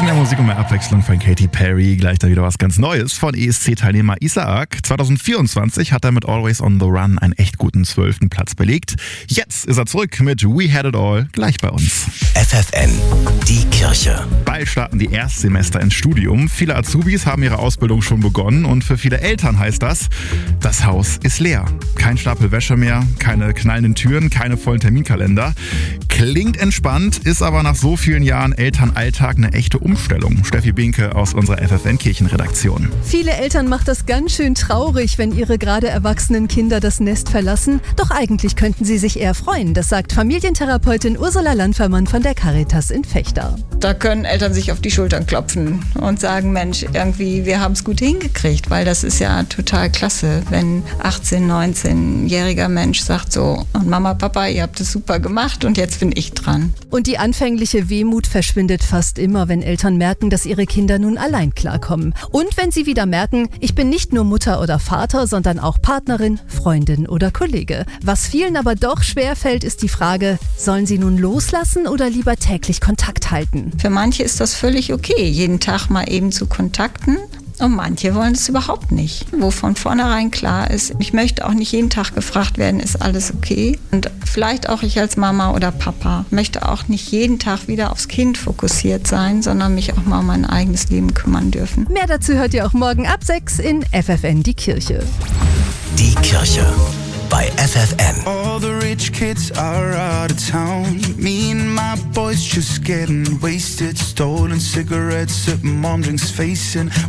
Bisschen mehr Musik und mehr Abwechslung von Katy Perry. Gleich dann wieder was ganz Neues von ESC-Teilnehmer Isaac. 2024 hat er mit Always on the Run einen echt guten 12. Platz belegt. Jetzt ist er zurück mit We Had It All gleich bei uns. FFN, die Kirche. Bald starten die Erstsemester ins Studium. Viele Azubis haben ihre Ausbildung schon begonnen und für viele Eltern heißt das Haus ist leer. Kein Stapel Wäsche mehr, keine knallenden Türen, keine vollen Terminkalender. Klingt entspannt, ist aber nach so vielen Jahren Elternalltag eine echte Umstellung. Steffi Binke aus unserer FFN-Kirchenredaktion. Viele Eltern macht das ganz schön traurig, wenn ihre gerade erwachsenen Kinder das Nest verlassen. Doch eigentlich könnten sie sich eher freuen. Das sagt Familientherapeutin Ursula Landfermann von der Caritas in Vechta. Da können Eltern sich auf die Schultern klopfen und sagen, Mensch, irgendwie, wir haben es gut hingekriegt, weil das ist ja total klasse, wenn 18-, 19-jähriger Mensch sagt so, und Mama, Papa, ihr habt es super gemacht und jetzt bin ich dran. Und die anfängliche Wehmut verschwindet fast immer, wenn Eltern merken, dass ihre Kinder nun allein klarkommen. Und wenn sie wieder merken, ich bin nicht nur Mutter oder Vater, sondern auch Partnerin, Freundin oder Kollege. Was vielen aber doch schwerfällt, ist die Frage, sollen sie nun loslassen oder lieber täglich Kontakt halten? Für manche ist das völlig okay, jeden Tag mal eben zu kontakten. Und manche wollen es überhaupt nicht, wo von vornherein klar ist, ich möchte auch nicht jeden Tag gefragt werden, ist alles okay? Und vielleicht auch ich als Mama oder Papa möchte auch nicht jeden Tag wieder aufs Kind fokussiert sein, sondern mich auch mal um mein eigenes Leben kümmern dürfen. Mehr dazu hört ihr auch morgen ab 6 in FFN die Kirche. Die Kirche bei FFN. All the rich kids are out of town. Me and my boys just getting wasted. Stolen cigarettes at mom drinks facing.